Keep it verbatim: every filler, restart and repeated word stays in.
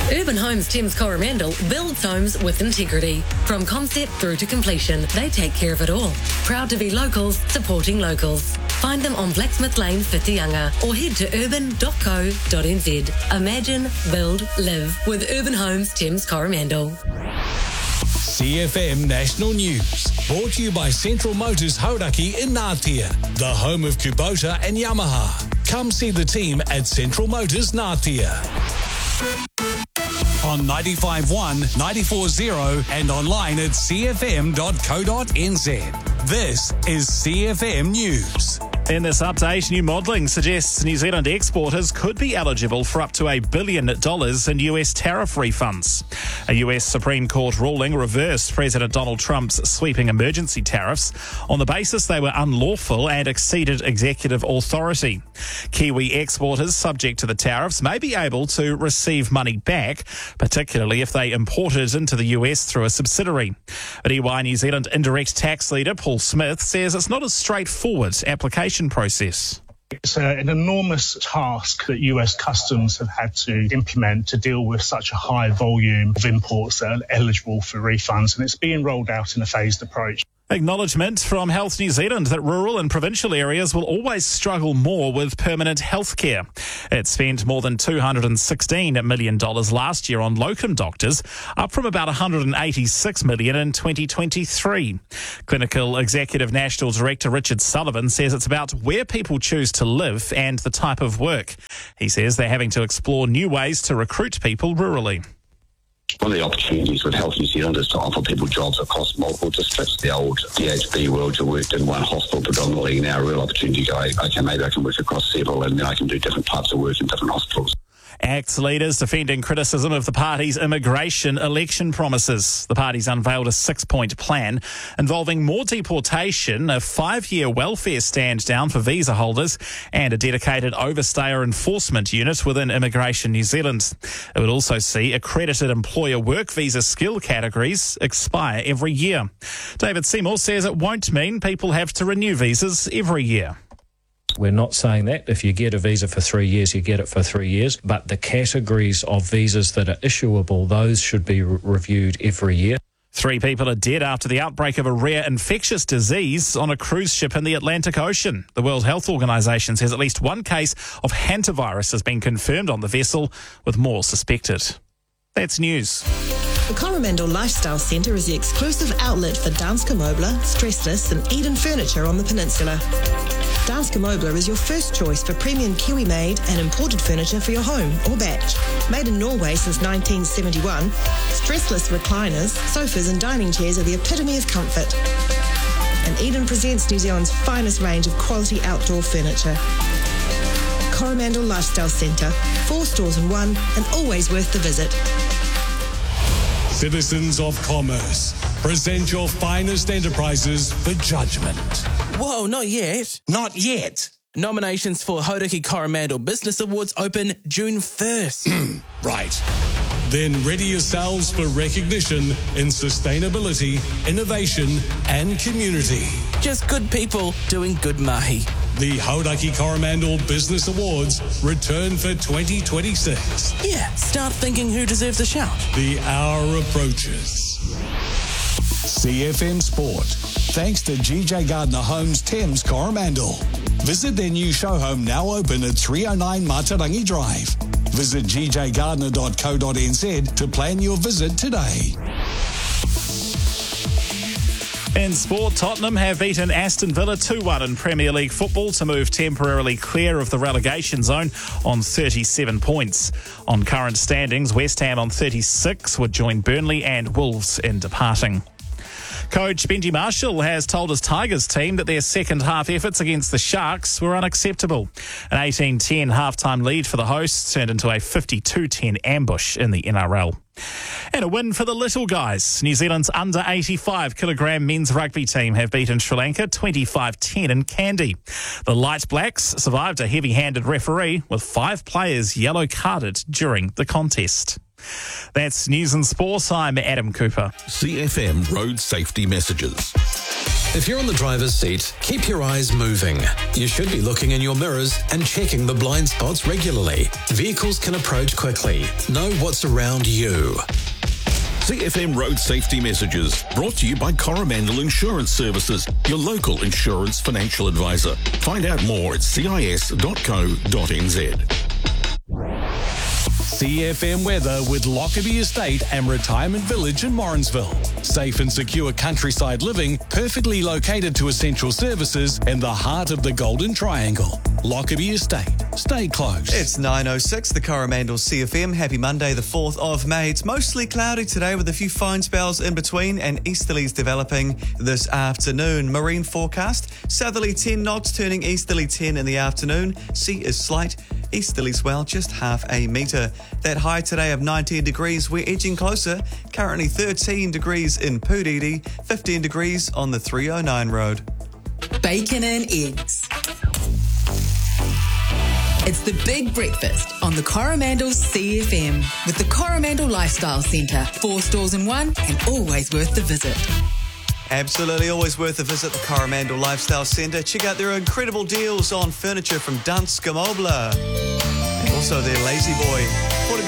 Urban Homes Thames Coromandel builds homes with integrity. From concept through to completion, they take care of it all. Proud to be locals, supporting locals. Find them on Blacksmith Lane, Whitianga, or head to urban dot co dot n z. Imagine, build, live with Urban Homes Thames Coromandel. C F M National News, brought to you by Central Motors Hauraki in Ngātea, the home of Kubota and Yamaha. Come see the team at Central Motors Ngātea. On ninety-five point one, ninety-four point zero and online at c f m dot co dot n z. This is C F M News. In this update, new modelling suggests New Zealand exporters could be eligible for up to a billion dollars in U S tariff refunds. A U S Supreme Court ruling reversed President Donald Trump's sweeping emergency tariffs on the basis they were unlawful and exceeded executive authority. Kiwi exporters subject to the tariffs may be able to receive money back, particularly if they imported into the U S through a subsidiary. But E Y New Zealand indirect tax leader Paul Smith says it's not a straightforward application process. It's a, an enormous task that U S Customs have had to implement to deal with such a high volume of imports that are eligible for refunds, and it's being rolled out in a phased approach. Acknowledgement from Health New Zealand that rural and provincial areas will always struggle more with permanent health care. It spent more than two hundred sixteen million dollars last year on locum doctors, up from about one hundred eighty-six million dollars in twenty twenty-three. Clinical Executive National Director Richard Sullivan says it's about where people choose to live and the type of work. He says they're having to explore new ways to recruit people rurally. One of the opportunities with Health New Zealand is to offer people jobs across multiple districts. The old D H B world, you worked in one hospital predominantly. Now a real opportunity to go, okay, maybe I can work across several and then I can do different types of work in different hospitals. ACT's leaders defending criticism of the party's immigration election promises. The party's unveiled a six-point plan involving more deportation, a five-year welfare stand down for visa holders, and a dedicated overstayer enforcement unit within Immigration New Zealand. It would also see accredited employer work visa skill categories expire every year. David Seymour says it won't mean people have to renew visas every year. We're not saying that. If you get a visa for three years, you get it for three years. But the categories of visas that are issuable, those should be re- reviewed every year. Three people are dead after the outbreak of a rare infectious disease on a cruise ship in the Atlantic Ocean. The World Health Organization says at least one case of hantavirus has been confirmed on the vessel, with more suspected. That's news. The Coromandel Lifestyle Centre is the exclusive outlet for Danske Møbler, Stressless and Eden Furniture on the peninsula. Danske Møbler is your first choice for premium Kiwi-made and imported furniture for your home or batch. Made in Norway since nineteen seventy-one, stressless recliners, sofas and dining chairs are the epitome of comfort. And Eden presents New Zealand's finest range of quality outdoor furniture. Coromandel Lifestyle Centre, four stores in one and always worth the visit. Citizens of Commerce, present your finest enterprises for judgment. Whoa, not yet. Not yet. Nominations for Hauraki Coromandel Business Awards open June first. Right. Then ready yourselves for recognition in sustainability, innovation and community. Just good people doing good mahi. The Hauraki Coromandel Business Awards return for twenty twenty-six. Yeah, start thinking who deserves a shout. The hour approaches. C F M Sport. Thanks to G J Gardner Homes Thames Coromandel. Visit their new show home now open at three oh nine Matarangi Drive. Visit g j gardner dot co dot n z to plan your visit today. In sport, Tottenham have beaten Aston Villa two one in Premier League football to move temporarily clear of the relegation zone on thirty-seven points. On current standings, West Ham on thirty-six would join Burnley and Wolves in departing. Coach Benji Marshall has told his Tigers team that their second half efforts against the Sharks were unacceptable. An eighteen ten halftime lead for the hosts turned into a fifty-two ten ambush in the N R L. And a win for the little guys. New Zealand's under eighty-five kilogram men's rugby team have beaten Sri Lanka twenty-five ten in Kandy. The Light Blacks survived a heavy-handed referee with five players yellow-carded during the contest. That's News and Sports. I'm Adam Cooper. C F M Road Safety Messages. If you're in the driver's seat, keep your eyes moving. You should be looking in your mirrors and checking the blind spots regularly. Vehicles can approach quickly. Know what's around you. C F M Road Safety Messages, brought to you by Coromandel Insurance Services, your local insurance financial advisor. Find out more at C I S dot co dot N Z. C F M weather with Lockerbie Estate and Retirement Village in Morrinsville. Safe and secure countryside living, perfectly located to essential services in the heart of the Golden Triangle. Lockerbie Estate. Stay close. It's nine oh six, the Coromandel C F M. Happy Monday, the fourth of May. It's mostly cloudy today with a few fine spells in between and easterlies developing this afternoon. Marine forecast, southerly ten knots turning easterly ten in the afternoon. Sea is slight. Easterly swell just half a metre. That high today of nineteen degrees, we're edging closer. Currently thirteen degrees in Pudidi, fifteen degrees on the three oh nine road. Bacon and eggs. It's the big breakfast on the Coromandel C F M with the Coromandel Lifestyle Centre. Four stores in one and always worth the visit. Absolutely always worth a visit, the Coromandel Lifestyle Centre. Check out their incredible deals on furniture from Danske Möbler. And also their Lazy Boy.